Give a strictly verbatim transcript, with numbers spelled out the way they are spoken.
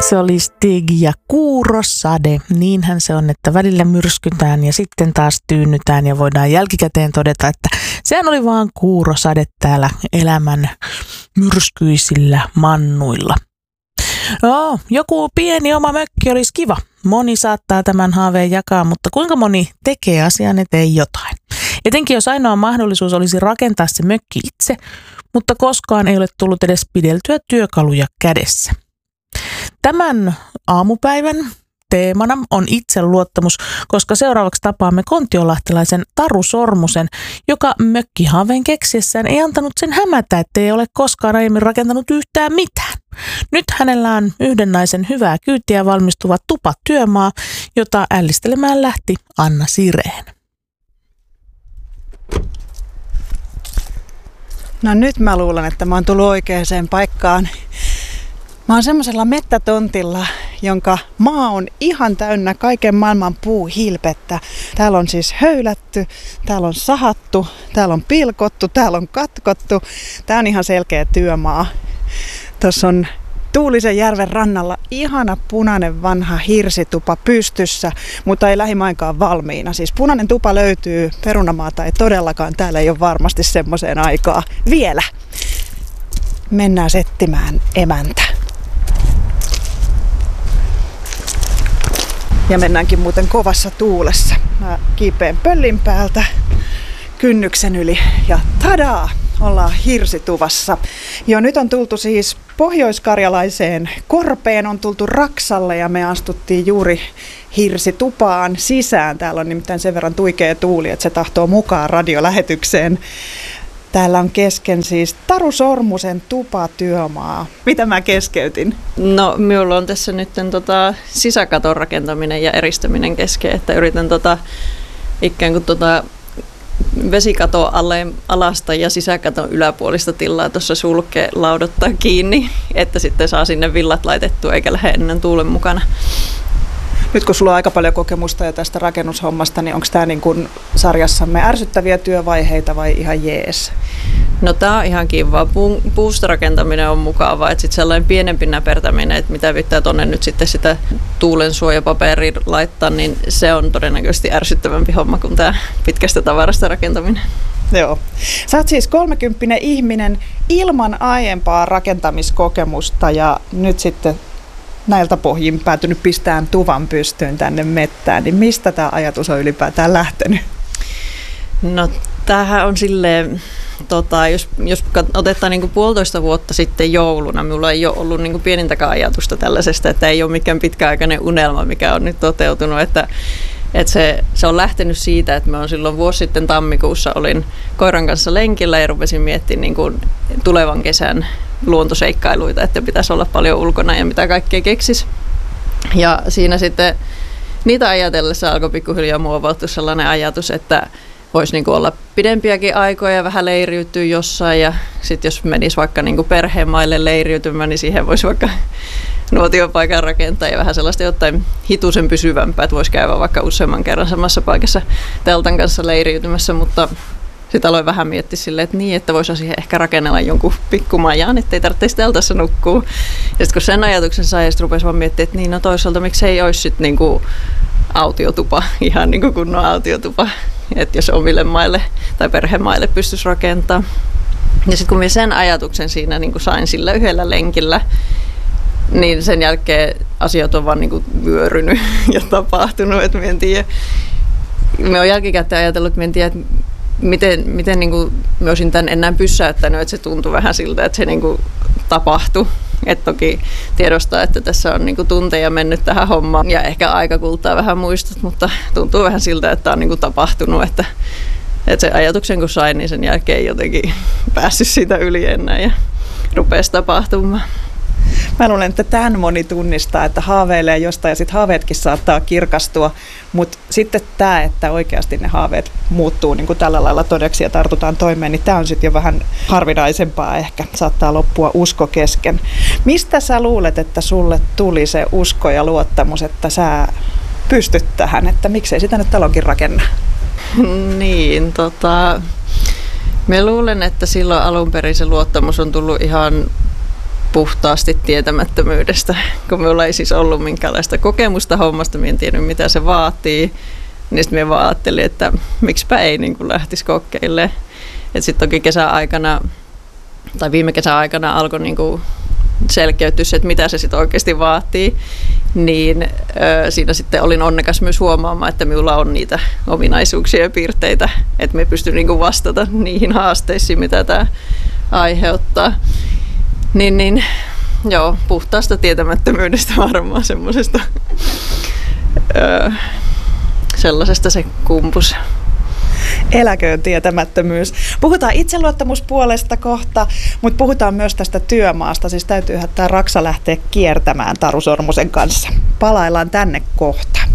Se oli Stig ja Kuurosade. Niinhän se on, että välillä myrskytään ja sitten taas tyynnytään ja voidaan jälkikäteen todeta, että sehän oli vaan kuurosade täällä elämän myrskyisillä mannuilla. No, joku pieni oma mökki olisi kiva. Moni saattaa tämän haaveen jakaa, mutta kuinka moni tekee asian eteen jotain? Etenkin jos ainoa mahdollisuus olisi rakentaa se mökki itse, mutta koskaan ei ole tullut edes pideltyä työkaluja kädessä. Tämän aamupäivän teemana on itseluottamus, koska seuraavaksi tapaamme kontiolahtelaisen Taru Sormusen, joka mökkihaaveen keksiessään ei antanut sen hämätä, ettei ole koskaan aiemmin rakentanut yhtään mitään. Nyt hänellä on yhden naisen hyvää kyytiä valmistuva tupatyömaa, jota ällistelemään lähti Anna Sireen. No nyt mä luulen, että mä oon tullut oikeaan paikkaan. Mä oon semmoisella mettätontilla, jonka maa on ihan täynnä kaiken maailman puuhilpettä. Täällä on siis höylätty, täällä on sahattu, täällä on pilkottu, täällä on katkottu. Tää on ihan selkeä työmaa. Tuossa on Tuulisen järven rannalla ihana punainen vanha hirsitupa pystyssä, mutta ei lähimainkaan valmiina. Siis punainen tupa löytyy, perunamaata ei todellakaan, täällä ei ole varmasti semmoiseen aikaa vielä. Mennään settimään emäntä. Ja mennäänkin muuten kovassa tuulessa. Mä kiipeen pöllin päältä kynnyksen yli ja tadaa! Ollaan hirsituvassa. Jo nyt on tultu siis pohjoiskarjalaiseen Korpeen, on tultu Raksalle ja me astuttiin juuri hirsitupaan sisään. Täällä on nimittäin sen verran tuikea tuuli, että se tahtoo mukaan radiolähetykseen. Täällä on kesken siis Taru Sormusen tupatyömaa. Mitä mä keskeytin? No, minulla on tässä nyt tota, sisäkaton rakentaminen ja eristäminen kesken, että yritän tota, ikään kuin tota, vesikaton alle alasta ja sisäkaton yläpuolista tilaa tuossa sulkee laudottaa kiinni, että sitten saa sinne villat laitettua eikä lähde ennen tuulen mukana. Nyt kun sulla on aika paljon kokemusta jo tästä rakennushommasta, niin onko tämä niin kuin sarjassamme ärsyttäviä työvaiheita vai ihan jees? No tämä on ihan kiva. Puusta rakentaminen on mukavaa, että sitten sellainen pienempi näpertäminen, että mitä pitää tuonne nyt sitten sitä tuulen suojapaperia laittaa, niin se on todennäköisesti ärsyttävämpi homma kuin tämä pitkästä tavarasta rakentaminen. Joo. Sä oot siis kolmekymppinen ihminen ilman aiempaa rakentamiskokemusta ja nyt sitten näiltä pohjin päätynyt pistämään tuvan pystyyn tänne mettään, niin mistä tämä ajatus on ylipäätään lähtenyt? No tämähän on silleen, tota, jos, jos otetaan niin kuin puolitoista vuotta sitten jouluna, minulla ei ole ollut niin kuin pienintäkään ajatusta tällaisesta, että ei ole mikään pitkäaikainen unelma, mikä on nyt toteutunut, että että se, se on lähtenyt siitä, että mä on silloin vuosi sitten tammikuussa olin koiran kanssa lenkillä ja rupesin miettimään niin kuin tulevan kesän luontoseikkailuita, että pitäisi olla paljon ulkona ja mitä kaikkea keksisi. Ja siinä sitten niitä ajatellessa alkoi pikkuhiljaa muovautua sellainen ajatus, että voisi niin kuin olla pidempiäkin aikoja ja vähän leiriytyä jossain. Ja sitten jos menisi vaikka niin kuin perheen maille leiriytymään, niin siihen voisi vaikka nuotiopaikan rakentaa ja vähän sellaista jotain hitusen pysyvämpää, että voisi käydä vaikka useamman kerran samassa paikassa teltan kanssa leiriytymässä, mutta sitten aloin vähän miettiä silleen, että niin, että voisi siihen ehkä rakennella jonkun pikkumajan, ettei tarvitsisi teltassa nukkua. Ja sitten kun sen ajatuksen sai, ja sitten rupesi vaan miettimään, että niin, no toisaalta miksi ei olisi sitten niinku autiotupa, ihan niin kuin kunnon autiotupa, että jos omille maille tai perhemaille pystyisi rakentamaan. Ja sitten kun minä sen ajatuksen siinä niin kuin sain sillä yhdellä lenkillä, niin sen jälkeen asiat on vaan niin kuin vyörynyt ja tapahtunut, että minä en tiedä. Me olen jälkikäteen ajatellut, että minä en tiedä, että miten, miten niin kuin minä olisin tämän enää pysäyttänyt, että se tuntui vähän siltä, että se niin kuin tapahtui. Et toki tiedostaa, että tässä on niin kuin tunteja mennyt tähän hommaan ja ehkä aika kultaa vähän muistot, mutta tuntuu vähän siltä, että tämä on niin kuin tapahtunut, että, että se ajatuksen kun sain, niin sen jälkeen ei jotenkin päässyt siitä yli enää ja rupesi tapahtumaan. Mä luulen, että tämän moni tunnistaa, että haaveilee jostain ja sitten haaveetkin saattaa kirkastua, mutta sitten tämä, että oikeasti ne haaveet muuttuu niin kuin tällä lailla todeksi ja tartutaan toimeen, niin tämä on sitten jo vähän harvinaisempaa ehkä, saattaa loppua usko kesken. Mistä sä luulet, että sulle tuli se usko ja luottamus, että sä pystyt tähän, että miksei sitä nyt talonkin rakenna? Niin, tota, mä luulen, että silloin alun perin se luottamus on tullut ihan puhtaasti tietämättömyydestä, kun minulla ei siis ollut minkäänlaista kokemusta hommasta, minä en tiennyt mitä se vaatii, niin sitten minä vaan ajattelin, että miksipä ei niin kuin lähtisi kokeilemaan. Sitten toki kesäaikana, tai viime kesän aikana alkoi niin kuin selkeytyä se, että mitä se sitten oikeasti vaatii, niin ö, siinä sitten olin onnekas myös huomaamaan, että minulla on niitä ominaisuuksia ja piirteitä, että me pystyn niin kuin vastata niihin haasteisiin, mitä tämä aiheuttaa. Niin, niin joo, puhtaasta tietämättömyydestä varmaan semmoisesta, öö, sellaisesta se kumpus. Eläköön tietämättömyys. Puhutaan itseluottamuspuolesta kohta, mutta puhutaan myös tästä työmaasta. Siis täytyyhän tämä raksa lähteä kiertämään Taru Sormusen kanssa. Palaillaan tänne kohta.